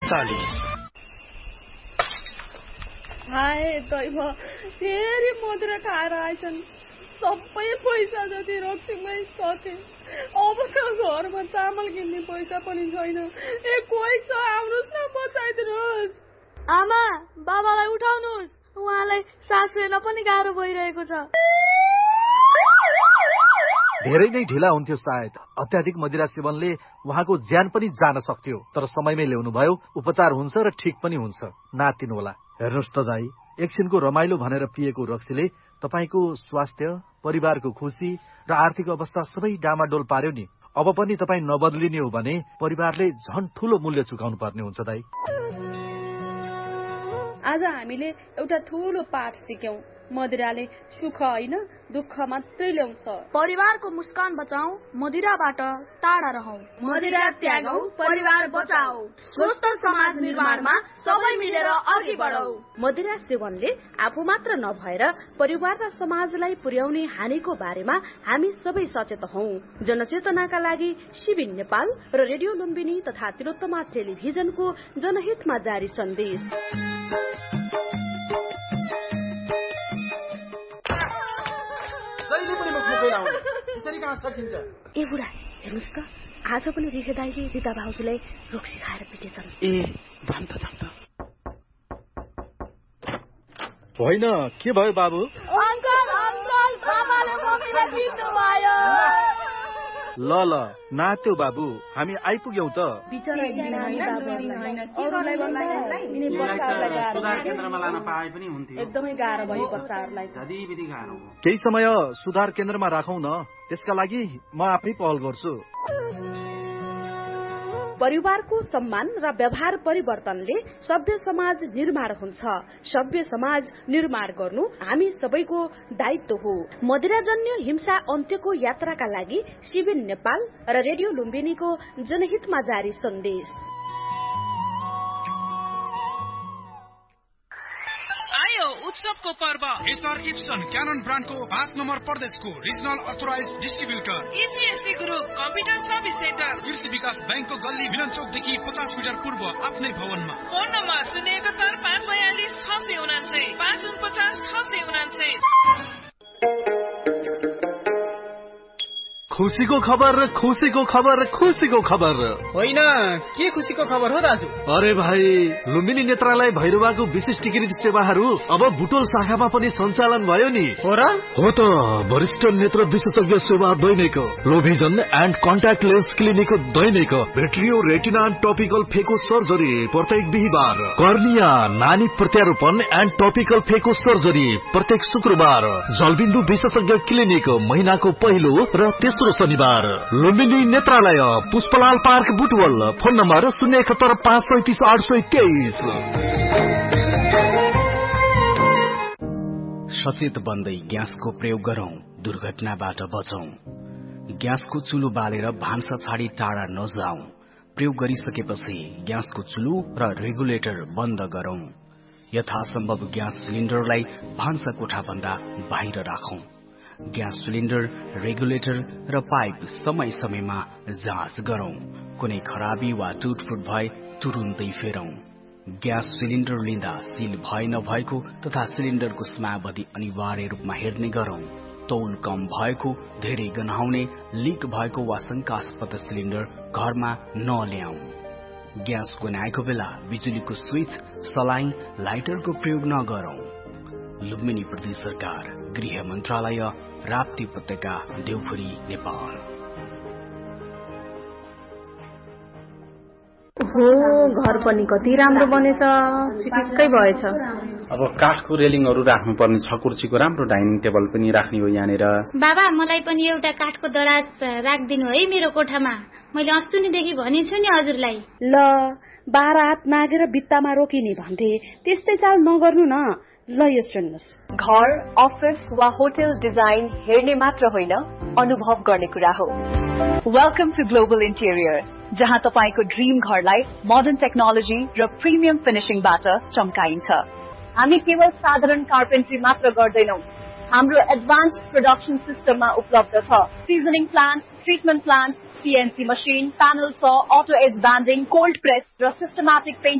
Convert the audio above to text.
45। हाय दैव फेरि मदिरा खाएर आइछन्। सबै पैसा जति रक्सीमै सके। अब त घरमा चामल किन्ने पैसा पनि छैन। कोही छ आउनुस् न बचाइदिनुहोस्। आमा बाबालाई उठाउनुहोस्, उहाँलाई सास फेर्न पनि गाह्रो भइरहेको छ। धेरै नै ढिला हुन्थ्यो सायद। अत्याधिक मदिरा सेवनले उहाँको ज्यान पनि जान सक्थ्यो, तर समयमै ल्याउनु भयो। उपचार हुन्छ र ठिक पनि हुन्छ। नातिनु होला। हेर्नुहोस् त दाई, एकछिनको रमाइलो भनेर पिएको रक्सीले तपाईको स्वास्थ्य, परिवारको खुसी र आर्थिक अवस्था सबै डामाडोल पार्यो नि। अब पनि तपाई नबदलिने हो भने परिवारले झन् ठूलो मूल्य चुकाउनु पर्ने हुन्छ दाई। आज हामीले एउटा ठूलो पाठ सिक्यौं। मदिराले सुख होइन दुःख मात्रै ल्याउँछ। परिवारको मुस्कान बचाऊ, मदिराबाट टाढा रहौ। मदिरा त्यागौ, परिवार बचाऊ। स्वस्थ समाज निर्माणमा सबै मिलेर अघि बढौ। मदिरा सेवनले आफू मात्र नभएर परिवार र समाजलाई पुर्याउने हानिको बारेमा हामी सबै सचेत हौं। जनचेतनाका लागि शिविर नेपाल र रेडियो लुम्बिनी तथा तिलोत्तमा टेलिभिजनको जनहितमा जारी सन्देश। ए बुढा हेर्नुहोस् त, आज पनि रिखे दाइले रिता भाउजूलाई रक्सी खाएर पिटेछन्। ए जाम त होइन, के भयो बाबु? ल नात्यो बाबु, हामी आइपुग्यौं त। एकदमै गाह्रो भयो बच्चाहरूलाई। केही समय सुधार केन्द्रमा राखौं न, त्यसका लागि म आफै पहल गर्छु। परिवारको सम्मान र व्यवहार परिवर्तनले सभ्य समाज निर्माण हुन्छ। सभ्य समाज निर्माण गर्नु हामी सबैको दायित्व हो। मदिराजन्य हिंसा अन्त्यको यात्राका लागि शिविर नेपाल र रेडियो लुम्बिनीको जनहितमा जारी सन्देश। उत्सवको पर्व एसआर इप्सन क्यानन ब्रान्डको 5 नम्बर प्रदेशको regional authorise distributor इसिएससी group computer service centre कृषि विकास बैंकको गल्ली मिलनचोकदेखि 50 मिटर पूर्व आफ्नै भवनमा। Phone number 071 542 649 549 649। खुसीको खबर र खुसीको खबर र खुसीको खबर होइन, के खुसीको खबर हो दाजु? अरे भाइ, लुम्बिनी नेत्रालय भैरवाको विशिष्टीकृत सेवाहरू अब बुटोल शाखामा पनि सञ्चालन भयो नि। हो र? हो त। वरिष्ठ नेत्र विशेषज्ञ सेवा दैनिक, लोभिजन and contact lens clinic Dainik, भेट्रियो retina and topical फेको सर्जरी प्रत्येक बिहीबार, कर्निया नानी प्रत्यारोपण एन्ड टपिकल फेको सर्जरी प्रत्येक शुक्रबार, जलबिन्दु विशेषज्ञ क्लिनिक महिनाको पहिलो र तेस्रो शनिबार, लुम्बिनी नेत्रालय Pushpalal park Butwal. Phone number 071 537 823। सचेत बन्दै ग्यासको प्रयोग गरौं, दुर्घटनाबाट बचौं। ग्यासको चुलो बालेर भान्सा छाडी टाढा नजाऊ। प्रयोग गरिसकेपछि ग्यासको चुलो र रेगुलेटर बन्द गरौं। यथासम्भव ग्यास सिलिन्डरलाई भान्सा कोठा भन्दा बाहिर राखौं। ग्यास सिलिन्डर, रेगुलेटर र पाइप समय समयमा जाँच गरौं। कुनै खराबी वा टुटफुट भए तुरुन्तै फेरौं। ग्यास सिलिन्डर लिँदा सिल भए नभएको तथा सिलिन्डरको स्म्याबधि अनिवार्य रूपमा हेर्ने गरौं। तौल कम भएको, धेरै गन्हाउने, लिक भएको वा शंकास्पद सिलिन्डर घरमा नल्याऊ। ग्यास गन्हाएको बेला बिजुलीको स्विच, सलाई, लाइटरको प्रयोग नगरौं। लुम्बिनी प्रदेश सरकार, गृह मन्त्रालय, राप्ती उपत्यका, देउखुरी, नेपाल। हो, घर पनि कति राम्रो बनेछ, चिटिक्कै भएछ। अब काठको रेलिङहरू राख्नुपर्ने छ, कुर्सीको राम्रो डाइनिङ टेबल पनि राख्ने हो यहाँनिर। बाबा, मलाई पनि एउटा काठको दराज राखिदिनु है मेरो कोठामा। मैले अस्तिदेखि भनेछु नि हजुरलाई। ल, 12 हात नागेर भित्तामा रोकिने भन्थे, त्यस्तै चाल नगर्नु न। ल यो सुन्नुस्, घर, अफिस वा होटल डिजाइन हेर्ने मात्र होइन, अनुभव गर्ने कुरा हो। वेलकम टु ग्लोबल इन्टेरियर, जहाँ तपाईको ड्रीम घरलाई मोडर्न टेक्नोलोजी र प्रिमियम फिनिशिङबाट चम्काइन्छ। हामी केवल साधारण कार्पेन्ट्री मात्र गर्दैनौं, हाम्रो एडभान्स प्रोडक्सन सिस्टममा उपलब्ध छ। Seasoning plant, treatment plant, CNC machine, panel saw, auto as banding, cold press र सिस्टमेटिक पेन्ट